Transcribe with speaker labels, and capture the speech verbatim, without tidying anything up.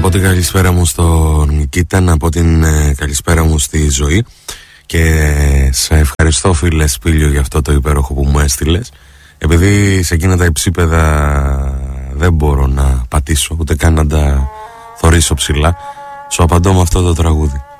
Speaker 1: πω την καλησπέρα μου στον Νικήτα, να πω την ε, καλησπέρα μου στη Ζωή και σε ευχαριστώ φίλε Σπήλιο για αυτό το υπέροχο που μου έστειλες. Επειδή σε εκείνα τα υψίπεδα δεν μπορώ να πατήσω ούτε καν να τα θωρήσω ψηλά, σου απαντώ με αυτό το τραγούδι.